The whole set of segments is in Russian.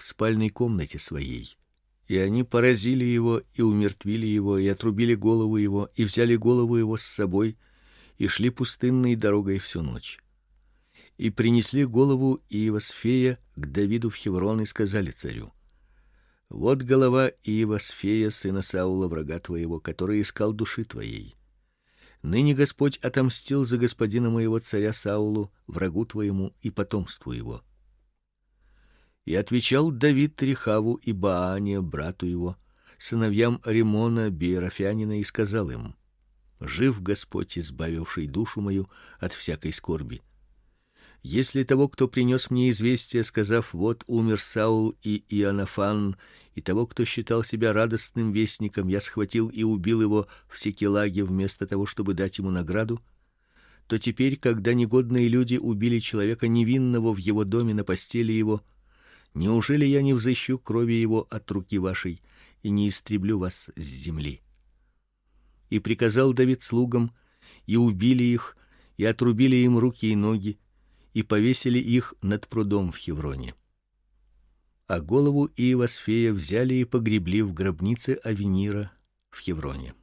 в спальной комнате своей. И они поразили его и умертвили его, и отрубили голову его, и взяли голову его с собой, и шли пустынной дорогой всю ночь. И принесли голову Иевосфея к Давиду в Хеврон и сказали царю: вот голова Иевосфея, сына Саула, врага твоего, который искал души твоей. Ныне Господь отомстил за господина моего царя Саулу, врагу твоему и потомству его. И отвечал Давид Рехаву и Баане, брату его, сыновьям Римона Беерофянина, и сказал им: жив Господь, избавивший душу мою от всякой скорби. Если того, кто принес мне известие, сказав: вот умер Саул и Ионафан, и того, кто считал себя радостным вестником, я схватил и убил его в Сикелаге вместо того, чтобы дать ему награду, то теперь, когда негодные люди убили человека невинного в его доме на постели его, неужели я не взыщу крови его от руки вашей и не истреблю вас с земли? И приказал Давид слугам, и убили их, и отрубили им руки и ноги, и повесили их над прудом в Хевроне. А голову Иевосфея взяли и погребли в гробнице Авенира в Хевроне.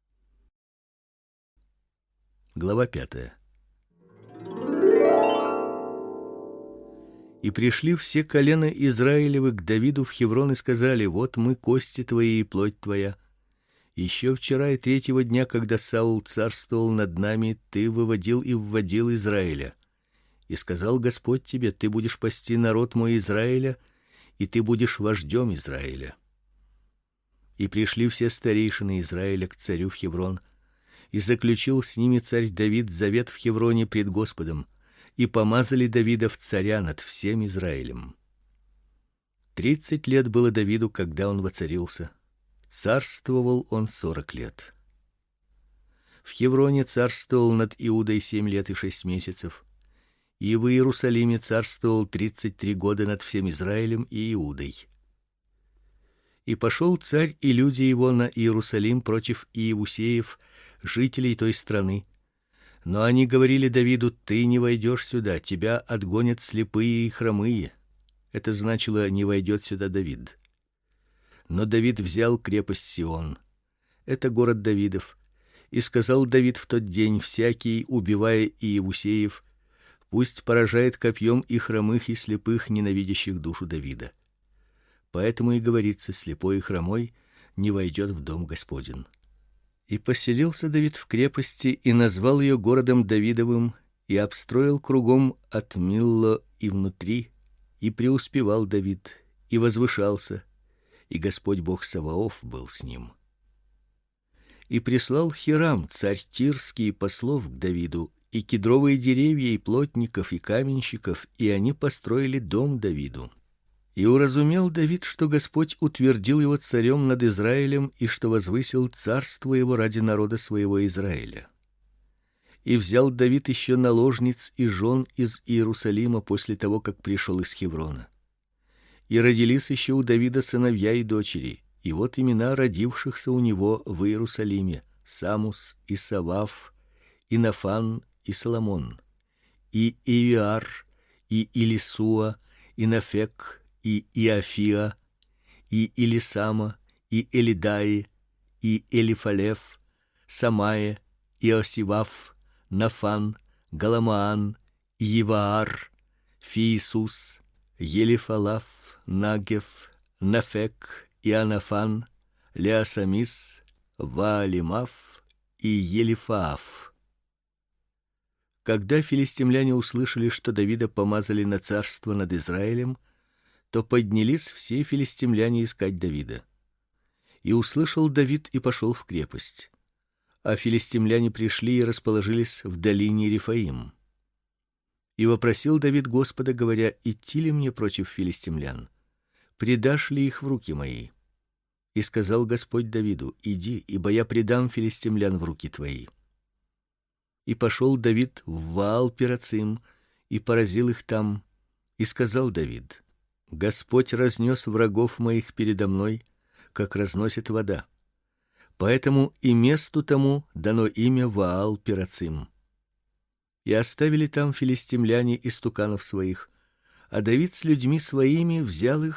Глава 5. И пришли все колена Израилевы к Давиду в Хеврон и сказали: вот мы, кости твои и плоть твоя. Еще вчера и третьего дня, когда Саул царствовал над нами, ты выводил и вводил Израиля. И сказал Господь тебе: ты будешь пасти народ мой Израиля, и ты будешь вождем Израиля. И пришли все старейшины Израиля к царю в Хеврон, и заключил с ними царь Давид завет в Хевроне пред Господом, и помазали Давида в царя над всем Израилем. 30 лет было Давиду, когда он воцарился. Царствовал он 40 лет. В Хевроне царствовал над Иудой 7 лет и 6 месяцев. И в Иерусалиме царствовал 33 года над всем Израилем и Иудой. И пошел царь и люди его на Иерусалим против иевусеев, жителей той страны. Но они говорили Давиду: ты не войдешь сюда, тебя отгонят слепые и хромые. Это значило: не войдет сюда Давид. Но Давид взял крепость Сион. Это город Давидов. И сказал Давид в тот день: всякий, убивая иевусеев, пусть поражает копьем и хромых, и слепых, ненавидящих душу Давида. Поэтому и говорится: слепой и хромой не войдет в дом Господень. И поселился Давид в крепости и назвал ее городом Давидовым, и обстроил кругом от Милло и внутри, и преуспевал Давид, и возвышался, и Господь Бог Саваоф был с ним. И прислал Хирам, царь Тирский, послов к Давиду, и кедровые деревья, и плотников, и каменщиков, и они построили дом Давиду. И уразумел Давид, что Господь утвердил его царем над Израилем, и что возвысил царство его ради народа своего Израиля. И взял Давид еще наложниц и жен из Иерусалима после того, как пришел из Хеврона. И родились еще у Давида сыновья и дочери, и вот имена родившихся у него в Иерусалиме: Самус и Саваф, и Нафан и Соломон, и Иоар, и Илисуа, и Нафек, и Иофия, и Илисама, и Элидаи, и Элифалев, Самае, Иосиваф, Нафан, Галамаан, Еваар, Фиисус, Елифалаф, Нагев, Нафек, Ионафан, Леасамис, Ваалимаф и Елифааф. Когда филистимляне услышали, что Давида помазали на царство над Израилем, то поднялись все филистимляне искать Давида. И услышал Давид и пошел в крепость. А филистимляне пришли и расположились в долине Рефаим. И вопросил Давид Господа, говоря: идти ли мне против филистимлян? Предашь ли их в руки мои? И сказал Господь Давиду: иди, ибо я предам филистимлян в руки твои. И пошел Давид в Ваал-Перацим и поразил их там. И сказал Давид: Господь разнес врагов моих передо мной, как разносит вода. Поэтому и месту тому дано имя Ваал-Перацим. И оставили там филистимляне истуканов своих, а Давид с людьми своими взял их